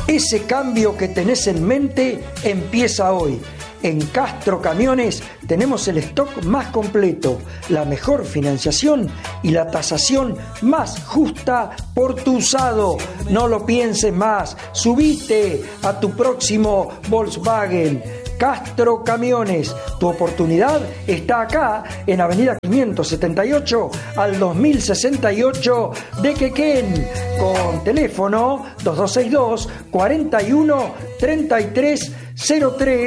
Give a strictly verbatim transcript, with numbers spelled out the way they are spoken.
Ese cambio que tenés en mente empieza hoy. En Castro Camiones tenemos el stock más completo, la mejor financiación y la tasación más justa por tu usado. No lo pienses más, subite a tu próximo Volkswagen. Castro Camiones, tu oportunidad está acá en Avenida quinientos setenta y ocho al dos mil sesenta y ocho de Quequén, con teléfono dos dos seis dos, cuarenta y uno, treinta y tres cero tres